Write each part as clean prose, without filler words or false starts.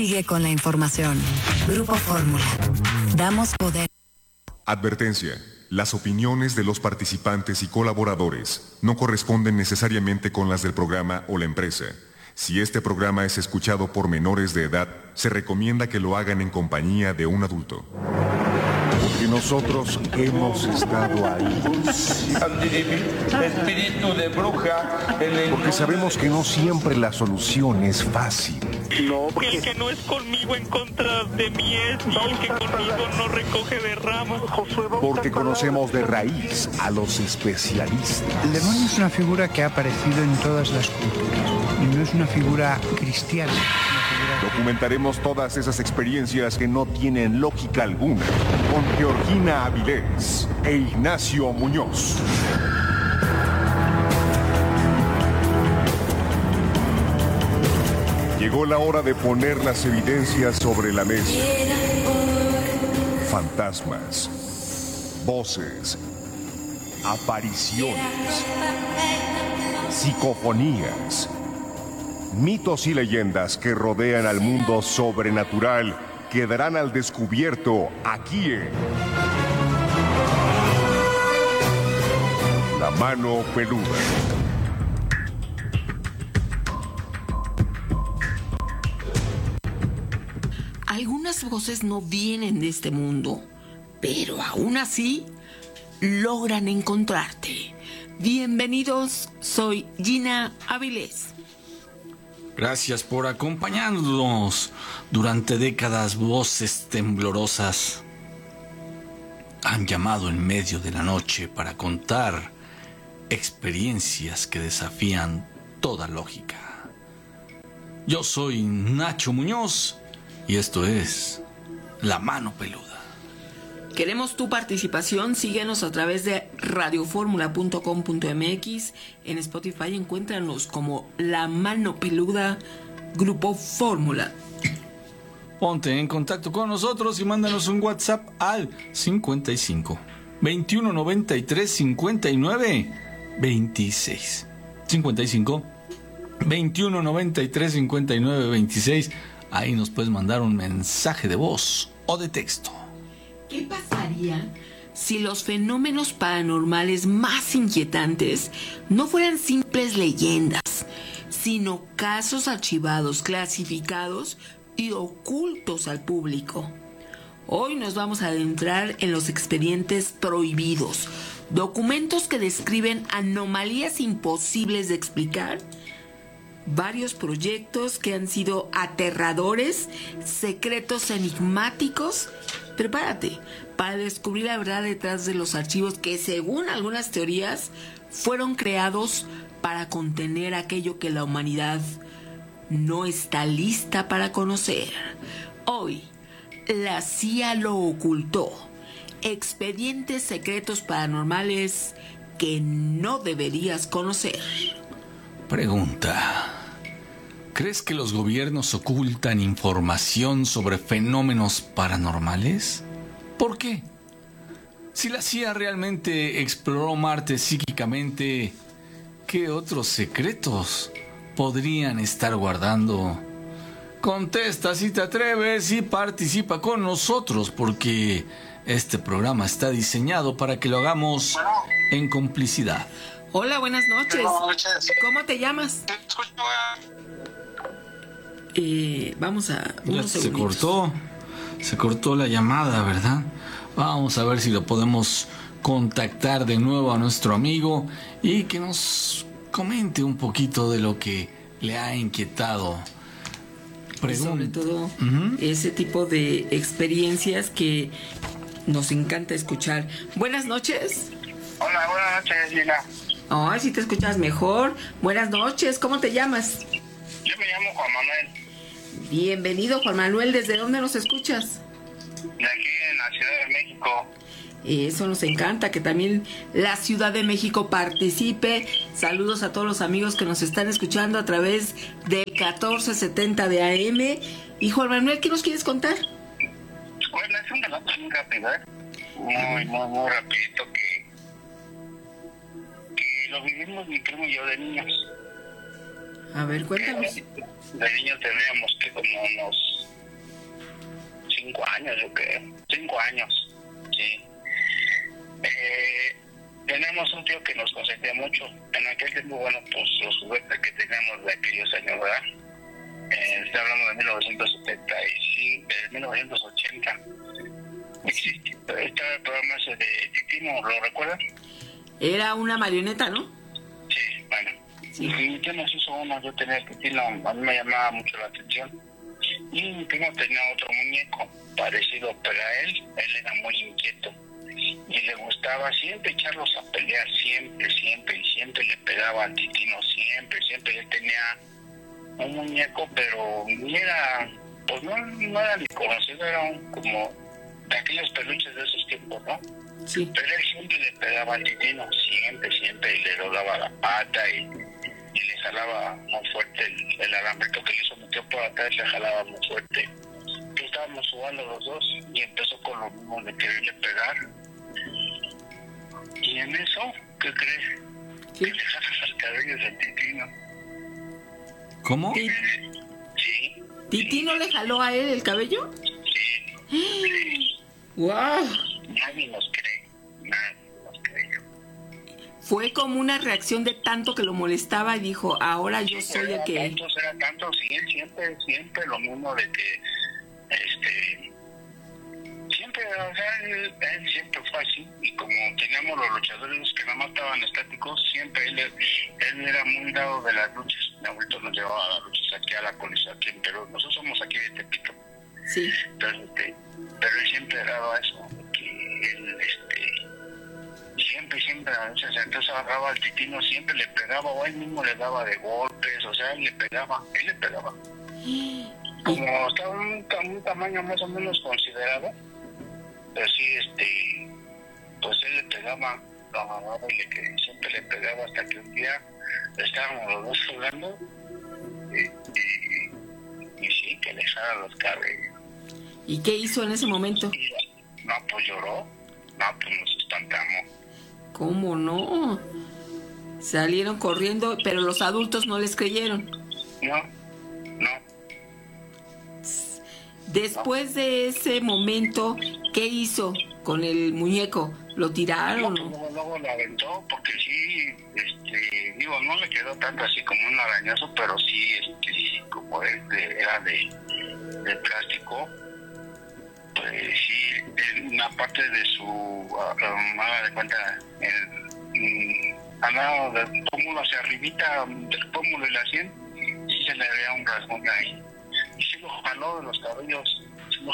Sigue con la información. Grupo Fórmula. Damos poder. Advertencia. Las opiniones de los participantes y colaboradores no corresponden necesariamente con las del programa o la empresa. Si este programa es escuchado por menores de edad, se recomienda que lo hagan en compañía de un adulto. Porque nosotros hemos estado ahí. Espíritu de bruja. Porque sabemos que no siempre la solución es fácil. No, porque el que no es conmigo en contra de mí es, y el que conmigo no recoge de ramas. Porque conocemos de raíz a los especialistas. El demonio es una figura que ha aparecido en todas las culturas y no es una figura cristiana. Documentaremos todas esas experiencias que no tienen lógica alguna con Georgina Avilés e Ignacio Muñoz. Llegó la hora de poner las evidencias sobre la mesa. Fantasmas, voces, apariciones, psicofonías, mitos y leyendas que rodean al mundo sobrenatural quedarán al descubierto aquí en La Mano Peluda. Algunas voces no vienen de este mundo, pero aún así logran encontrarte. Bienvenidos, soy Gina Avilés. Gracias por acompañarnos. Durante décadas, voces temblorosas han llamado en medio de la noche para contar experiencias que desafían toda lógica. Yo soy Nacho Muñoz y esto es La Mano Peluda. Queremos tu participación. Síguenos a través de radioformula.com.mx. En Spotify encuéntranos como La Mano Peluda Grupo Fórmula. Ponte en contacto con nosotros y mándanos un WhatsApp al 55 21 93 59 26. 55 21 93 59 26. Ahí nos puedes mandar un mensaje de voz o de texto. ¿Qué pasaría si los fenómenos paranormales más inquietantes no fueran simples leyendas, sino casos archivados, clasificados y ocultos al público? Hoy nos vamos a adentrar en los expedientes prohibidos, documentos que describen anomalías imposibles de explicar, varios proyectos que han sido aterradores, secretos enigmáticos. Prepárate para descubrir la verdad detrás de los archivos que, según algunas teorías, fueron creados para contener aquello que la humanidad no está lista para conocer. Hoy, la CIA lo ocultó. Expedientes secretos paranormales que no deberías conocer. Pregunta: ¿crees que los gobiernos ocultan información sobre fenómenos paranormales? ¿Por qué? Si la CIA realmente exploró Marte psíquicamente, ¿qué otros secretos podrían estar guardando? Contesta si te atreves y participa con nosotros, porque este programa está diseñado para que lo hagamos en complicidad. Hola, buenas noches. Buenas noches. ¿Cómo te llamas? Vamos a unos segunditos. Se cortó la llamada, ¿verdad? Vamos a ver si lo podemos contactar de nuevo a nuestro amigo y que nos comente un poquito de lo que le ha inquietado. Sobre todo ese tipo de experiencias que nos encanta escuchar. Buenas noches. Hola, buenas noches, Gina. Ay, si te escuchas mejor. Buenas noches, ¿cómo te llamas? Yo me llamo Juan Manuel. Bienvenido, Juan Manuel. ¿Desde dónde nos escuchas? De aquí en la Ciudad de México. Eso nos encanta, que también la Ciudad de México participe. Saludos a todos los amigos que nos están escuchando a través del 1470 de AM. Y Juan Manuel, ¿qué nos quieres contar? Bueno, es un relato muy rápido, ¿eh? Muy rapidito que lo vivimos mi primo y yo de niños. A ver, cuéntanos. De niños teníamos que como unos 5 años, yo creo. 5 años, sí. Tenemos un tío que nos consentía mucho. En aquel tiempo, bueno, pues los juguetes que teníamos de aquellos años, ¿verdad? Estoy hablando de 1975, de 1980. Estaba el programa ese de Titino, ¿lo recuerdan? Era una marioneta, ¿no? Sí, bueno. Sí. Mi tío nos hizo uno, yo tenía el Titino, a mí me llamaba mucho la atención. Y mi primo tenía otro muñeco parecido, pero a él era muy inquieto. Y le gustaba siempre echarlos a pelear, siempre le pegaba al Titino, siempre. Él tenía un muñeco, pero ni era, pues no era ni conocido, era como de aquellos peluches de esos tiempos, ¿no? Sí. Pero él siempre le pegaba al Titino, siempre, y le doblaba la pata y le jalaba muy fuerte el alambrito que le hizo, metió por atrás, le jalaba muy fuerte. Que estábamos jugando los dos y empezó con lo mismo de quererle pegar. Y en eso, ¿qué crees? ¿Qué? Que le jalas al cabello del Titino. ¿Cómo? Sí. ¿Titino le jaló a él el cabello? Sí. ¡Wow! Nadie nos cree. Fue como una reacción de tanto que lo molestaba y dijo, ahora yo soy el que... Era tanto, sí, siempre lo mismo de que, siempre, o sea, él siempre fue así, y como teníamos los luchadores que nada más estaban estáticos, siempre él era muy dado de las luchas. Mi abuelito nos llevaba a las luchas aquí a la Coliseo, aquí en Perú. Nosotros somos aquí de Tepito. Sí. Entonces, pero él siempre era dado a eso, que él, siempre, entonces agarraba al Titino, siempre le pegaba, o él mismo le daba de golpes, o sea, él le pegaba. Como estaba un tamaño más o menos considerado, pero sí, pues él le pegaba, lo agarraba y siempre le pegaba, hasta que un día estábamos los dos jugando, y sí, que le jala los cabellos. ¿Y qué hizo en ese momento? No, pues lloró, pues nos espantamos. ¿Cómo no? Salieron corriendo, pero los adultos no les creyeron. No. Después de ese momento, ¿qué hizo con el muñeco? ¿Lo tiraron? Luego lo aventó, porque sí, no le quedó tanto así como un arañazo, pero sí, como era de plástico, pues sí, una parte de su, haga de cuenta, al lado del pómulo hacia arribita del pómulo y la sien, sí se le veía un rasgón ahí. Y sí lo jaló de los cabellos,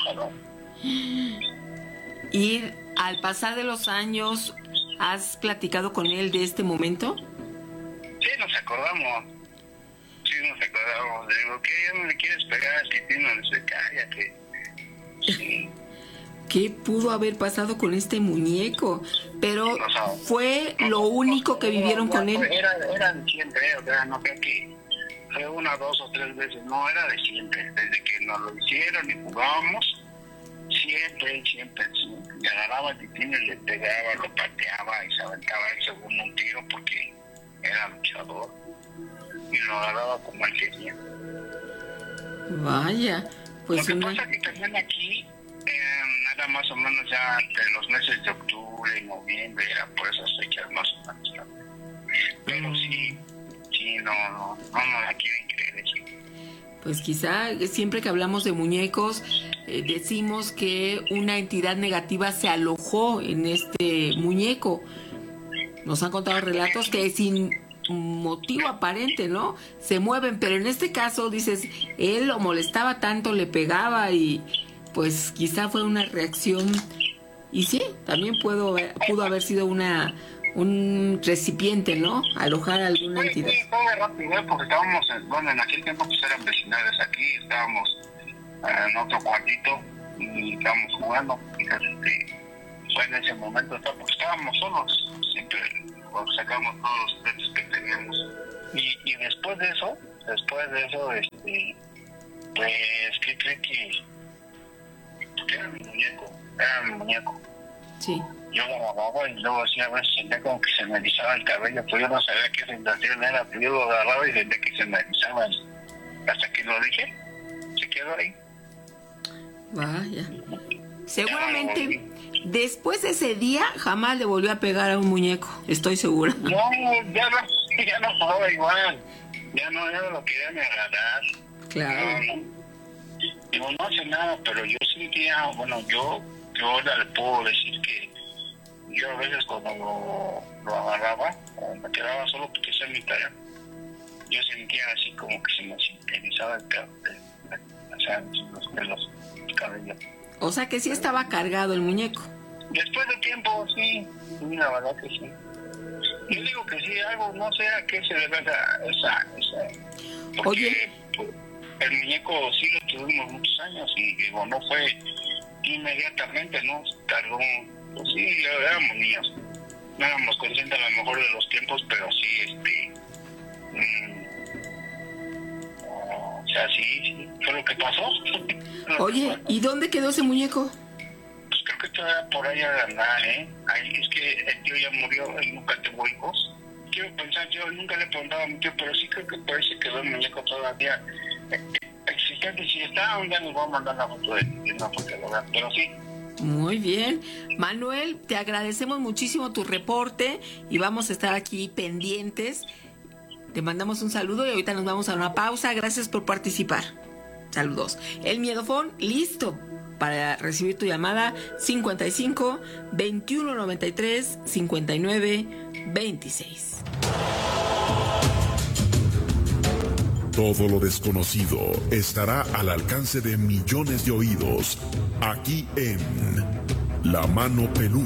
¿Y al pasar de los años has platicado con él de este momento? Sí, nos acordamos. Le digo, ¿qué? ¿Ya no le quieres pegar al Titino? Le dice, cállate. Sí. ¿Qué pudo haber pasado con este muñeco? Pero fue lo único que vivieron con él. Era de siempre, o sea, no creo que fue 1, 2 o 3 veces, no, era de siempre. Desde que nos lo hicieron y jugábamos, siempre. Le agarraba el Titino y le pegaba, lo pateaba y se aventaba el segundo un tiro porque era luchador. Y lo agarraba como él quería. Vaya, pues lo que pasa que también aquí era más o menos ya entre los meses de octubre y noviembre, era por esas fechas más o menos también. Pero sí, no la quieren creer eso. Pues quizá siempre que hablamos de muñecos decimos que una entidad negativa se alojó en este muñeco. Nos han contado relatos que sin motivo aparente, ¿no? Se mueven, pero en este caso dices, él lo molestaba tanto, le pegaba y pues quizá fue una reacción. Y sí, también pudo haber sido un recipiente, ¿no? Alojar a alguna entidad. Sí, fue rápido, porque estábamos, en aquel tiempo pues eran vecinales aquí, estábamos en otro cuartito y estábamos jugando. Fue en ese momento, estábamos solos, siempre sacamos todos los objetos que teníamos. Y después de eso, pues, ¿qué cree que era mi muñeco? Sí. Yo lo agarraba y luego así a veces sentía como que se me erizaba el cabello, pues yo no sabía qué sensación era, pero yo lo agarraba y sentía que se me erizaba. Hasta que lo dije, se quedó ahí. Vaya. Seguramente después de ese día jamás le volvió a pegar a un muñeco, estoy segura. No, ya no jugaba igual. Ya no lo quería ni agradar. Claro. No. Digo, no hace nada, pero yo sentía, bueno, yo ahora le puedo decir que yo a veces cuando lo agarraba, o me quedaba solo porque esa es mi tarea, yo sentía así como que se me sintetizaba el pelos, el cabello. O sea que sí estaba cargado el muñeco. Después de tiempo, sí, la verdad que sí. Yo digo que sí, algo, no sé a qué se debe esa porque Oye, pues, el muñeco sí lo tuvimos muchos años y digo, no fue inmediatamente, ¿no? Tardó, pues sí, éramos niños. No éramos conscientes a lo mejor de los tiempos, pero sí, o sea, sí, fue lo que pasó. oye, ¿y dónde quedó ese muñeco? Pues creo que todavía por ahí anda, Ahí, es que el tío ya murió, él nunca tuvo hijos. Quiero pensar, yo nunca le he preguntado a mi tío, pero sí creo que por ahí se quedó el muñeco todavía existente. Si está, un día nos vamos a mandar la foto de una foto de lo, pero sí. Muy bien. Manuel, te agradecemos muchísimo tu reporte y vamos a estar aquí pendientes. Te mandamos un saludo y ahorita nos vamos a una pausa. Gracias por participar. Saludos. El Miedofón, listo para recibir tu llamada. 55 21 93 59 26. Todo lo desconocido estará al alcance de millones de oídos aquí en La Mano Peluda.